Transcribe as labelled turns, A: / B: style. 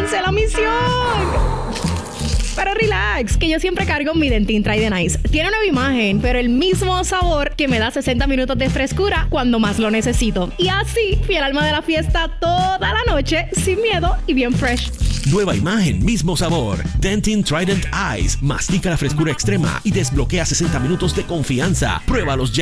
A: ¡Hice la misión! Pero relax, que yo siempre cargo mi Dentyne Trident Ice. Tiene una nueva imagen, pero el mismo sabor que me da 60 minutos de frescura cuando más lo necesito. Y así fui el alma de la fiesta toda la noche, sin miedo y bien fresh.
B: Nueva imagen, mismo sabor. Dentyne Trident Ice. Mastica la frescura extrema y desbloquea 60 minutos de confianza. Pruébalos ya.